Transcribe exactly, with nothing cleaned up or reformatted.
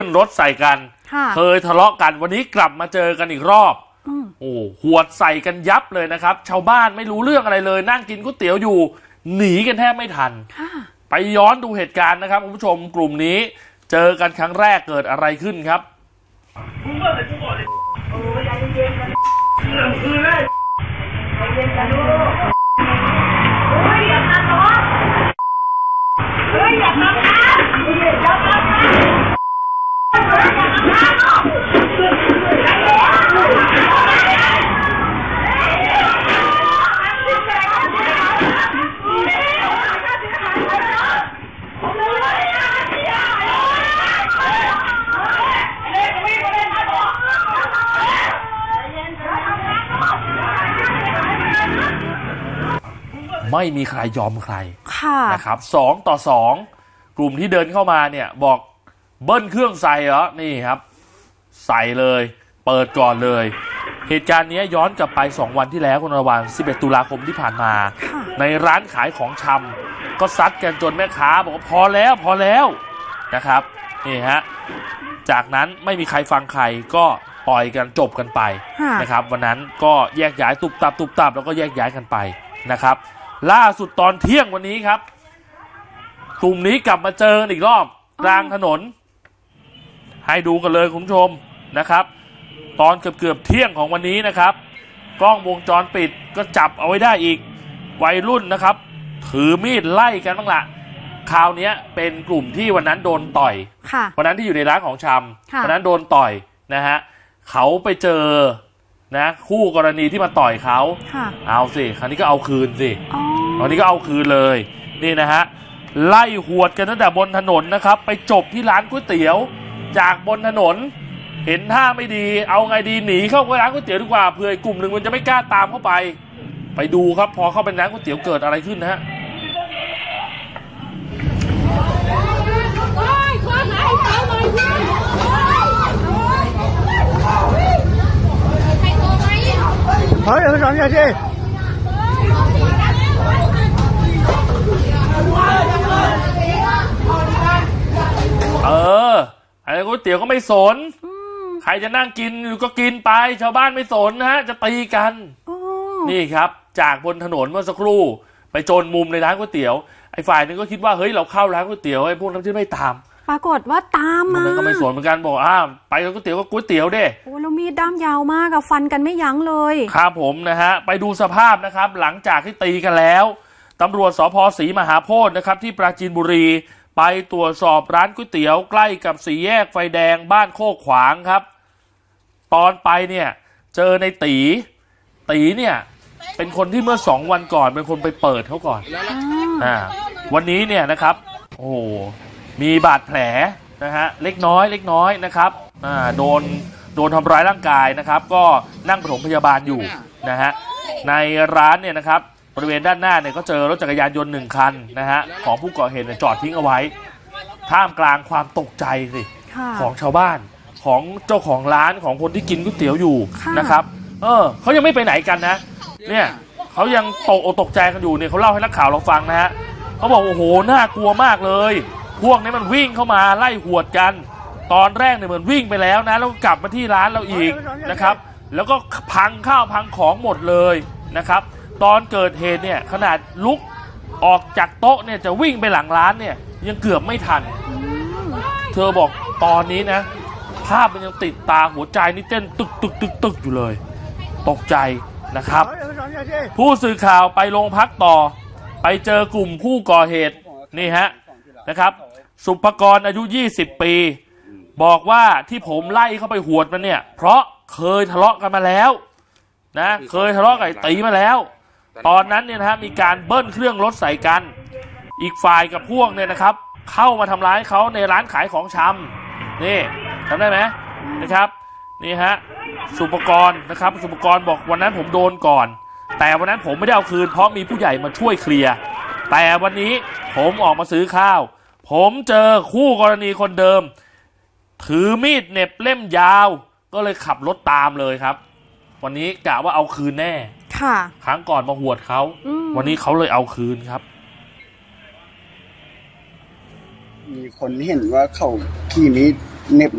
รถใส่กันเคยทะเลาะกันวันนี้กลับมาเจอกันอีกรอบโอ้หวดใส่กันยับเลยนะครับชาวบ้านไม่รู้เรื่องอะไรเลยนั่งกินก๋วยเตี๋ยวอยู่หนีกันแทบไม่ทันไปย้อนดูเหตุการณ์นะครับคุณผู้ชมกลุ่มนี้เจอกันครั้งแรกเกิดอะไรขึ้นครับไม่มีใครยอมใครนะครับสองต่อสองกลุ่มที่เดินเข้ามาเนี่ยบอกเบิ้ลเครื่องใส่เหรอนี่ครับใส่เลยเปิดก่อนเลยเหตุการณ์นี้ย้อนกลับไปสองวันที่แล้วคุณระวันสิบเอ็ดตุลาคมที่ผ่านมาในร้านขายของชำก็ซัดกันจนแม่ค้าบอกว่าพอแล้วพอแล้วนะครับนี่ฮะจากนั้นไม่มีใครฟังใครก็ปล่อยกันจบกันไปนะครับวันนั้นก็แยกย้ายตุบตับตุบตับแล้วก็แยกย้ายกันไปนะครับล่าสุดตอนเที่ยงวันนี้ครับกลุ่มนี้กลับมาเจออีกรอบกลางถนนให้ดูกันเลยคุณผู้ชมนะครับตอนเกือบเกือบเที่ยงของวันนี้นะครับกล้องวงจรปิดก็จับเอาไว้ได้อีกวัยรุ่นนะครับถือมีดไล่กันบ้างละคราวนี้เป็นกลุ่มที่วันนั้นโดนต่อยวันนั้นที่อยู่ในร้านของชำวันนั้นโดนต่อยนะฮะเขาไปเจอนะคู่กรณีที่มาต่อยเขาเอาสิคราวนี้ก็เอาคืนสิคราวนี้ก็เอาคืนเลยนี่นะฮะไล่หวดกันตั้งแต่บนถนนนะครับไปจบที่ร้านก๋วยเตี๋ยวจากบนถนนเห็นท่าไม่ดีเอาไงดีหนีเข้าร้านก๋วยเตี๋ยวดีกว่าเผื่อกลุ่มหนึ่งมันจะไม่กล้าตามเข้าไปไปดูครับพอเข้าไปร้านก๋วยเตี๋ยวเกิดอะไรขึ้นนะฮะเฮ้ยเอาไปสอนกันสิเอออะไรก๋วยเตี๋ยวก็ไม่สนใครจะนั่งกินก็กินไปชาวบ้านไม่สนนะฮะจะตีกันนี่ครับจากบนถนนเมื่อสักครู่ไปโจรมุมในร้านก๋วยเตี๋ยวไอ้ฝ่ายนึงก็คิดว่าเฮ้ยเราเข้าร้านก๋วยเตี๋ยวไอ้พวกนั้นที่ไม่ตามปรากฏว่าตามมามันก็ไม่สนเหมือนกันบอกอ้าไปก๋วยเตี๋ยวก็ก๋วยเตี๋ยวเด้โอ้แล้วมีดด้ามยาวมากอะฟันกันไม่ยั้งเลยครับผมนะฮะไปดูสภาพนะครับหลังจากที่ตีกันแล้วตำรวจสภ.ศรีมหาโพธิ์นะครับที่ปราจีนบุรีไปตรวจสอบร้านก๋วยเตี๋ยวใกล้กับสี่แยกไฟแดงบ้านโคกขวางครับตอนไปเนี่ยเจอในตีตีเนี่ยเป็นคนที่เมื่อสองวันก่อนเป็นคนไปเปิดเขาก่อนอ่าวันนี้เนี่ยนะครับโอ้มีบาดแผลนะฮะเล็กน้อยเล็กน้อยนะครับอ่าโดนโดนทำร้ายร่างกายนะครับก็นั่งปฐมพยาบาลอยู่นะฮะในร้านเนี่ยนะครับบริเวณด้านหน้าเนี่ยก็เจอรถจักรยานยนต์หนึ่งคันนะฮะของผู้ก่อเหตุจอดทิ้งเอาไว้ท่ามกลางความตกใจสิของชาวบ้านของเจ้าของร้านของคนที่กินก๋วยเตี๋ยวอยู่นะครับเออเขายังไม่ไปไหนกันนะเนี่ยเขายังตกตกใจกันอยู่เนี่ยเขาเล่าให้นักข่าวเราฟังนะฮะเขาบอกโอ้โหน่ากลัวมากเลยพวกนี้มันวิ่งเข้ามาไล่หวดกันตอนแรกเนี่ยเหมือนวิ่งไปแล้วนะแล้วก็กลับมาที่ร้านเราอีกนะครับแล้วก็พังข้าวพังของหมดเลยนะครับตอนเกิดเหตุเนี่ยขนาดลุกออกจากโต๊ะเนี่ยจะวิ่งไปหลังร้านเนี่ยยังเกือบไม่ทันเธอบอกตอนนี้นะภาพมันยังติดตาหัวใจนี่เต้นตึกตึกตึกตึกอยู่เลยตกใจนะครับผู้สื่อข่าวไปโรงพักต่อไปเจอกลุ่มผู้ก่อเหตุนี่ฮะนะครับสุภกรอายุยี่สิบปีบอกว่าที่ผมไล่เข้าไปหวดมันเนี่ยเพราะเคยทะเลาะกันมาแล้วนะเคยทะเลาะกับตีมาแล้วตอนนั้นเนี่ยนะฮะมีการเบิ้ลเครื่องรถใส่กันอีกฝ่ายกับพวกเนี่ยนะครับเข้ามาทำร้ายเขาในร้านขายของชำนี่จำได้ไหมนะครับนี่ฮะสุภกรนะครับสุภกรบอกวันนั้นผมโดนก่อนแต่วันนั้นผมไม่ได้เอาคืนเพราะมีผู้ใหญ่มาช่วยเคลียร์แต่วันนี้ผมออกมาซื้อข้าวผมเจอคู่กรณีคนเดิมถือมีดเหน็บเล่มยาวก็เลยขับรถตามเลยครับวันนี้กะว่าเอาคืนแน่ค่ะครั้งก่อนมาหวดเขาวันนี้เขาเลยเอาคืนครับมีคนเห็นว่าเขาขี่มีดเหน็บ